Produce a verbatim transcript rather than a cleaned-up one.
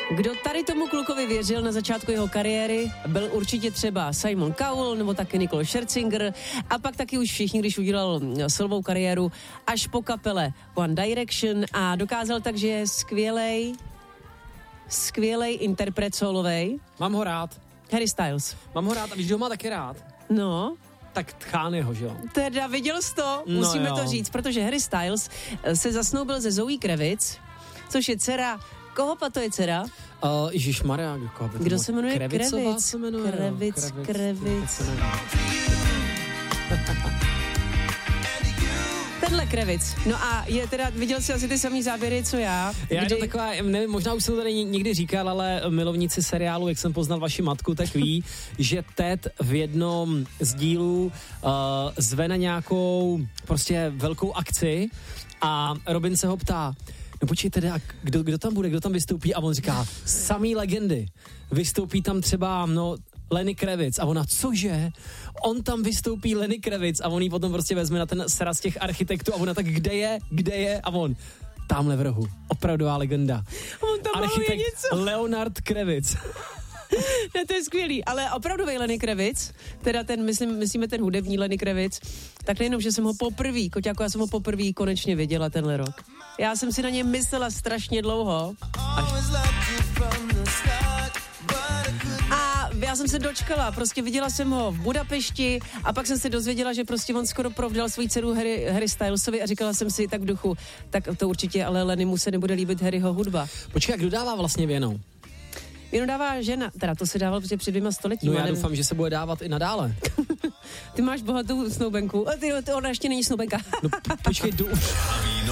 Kdo tady tomu klukovi věřil na začátku jeho kariéry, byl určitě třeba Simon Cowell nebo taky Nicole Scherzinger a pak taky už všichni, když udělal solovou kariéru až po kapele One Direction a dokázal tak, že je skvělej, skvělej interpret solovej. Mám ho rád. Harry Styles. Mám ho rád a víš, kdo ho má taky rád? No. Tak Khanyeho, že jo? Teda viděl jsi to? No Musíme jo. to říct, protože Harry Styles se zasnoubil ze Zoe Kravitz, což je dcera. Koho pa to je dcera? Uh, Ježišmarja, kdo se jmenuje Krevicová Kravitz? se jmenuje. Kravitz, Kravitz. Tenhle Kravitz. No a je teda, viděl jsi asi ty samý záběry, co já. Já kdy... je to taková, nevím, možná už jsem to tady někdy říkal, ale milovníci seriálu, jak jsem poznal vaši matku, tak ví, že Ted v jednom z dílů uh, zve na nějakou prostě velkou akci a Robin se ho ptá, no počkej teda, kdo, kdo tam bude, kdo tam vystoupí? A on říká, samý legendy. Vystoupí tam třeba, no, Lenny Kravitz. A ona, cože? On tam vystoupí Lenny Kravitz a on jí potom prostě vezme na ten sraz těch architektů a ona tak, kde je, kde je? A on, tamhle v rohu. Opravdová legenda. On tam architekt něco. Leonard Kravitz. Ne, to je skvělý, ale opravdovej Lenny Kravitz, teda ten, myslím, myslíme ten hudební Lenny Kravitz, tak nejenom, že jsem ho poprvý, Koťáku, já jsem ho poprvý konečně viděla tenhle rok. Já jsem si na něm myslela strašně dlouho. A já jsem se dočkala, prostě viděla jsem ho v Budapešti a pak jsem se dozvěděla, že prostě on skoro provdal svou dceru Harry, Harry Stylesovi a říkala jsem si tak v duchu, tak to určitě, ale Lennymu se nebude líbit Harryho hudba. Počkej, kdo dává vlastně věnou? Věnu dává žena, teda to se dával prostě před dvěma stoletíma. No já nevím. doufám, že se bude dávat i nadále. Ty máš bohatou snoubenku. A ty, ty ona ještě není snoubenka. No po, počkej, jdu.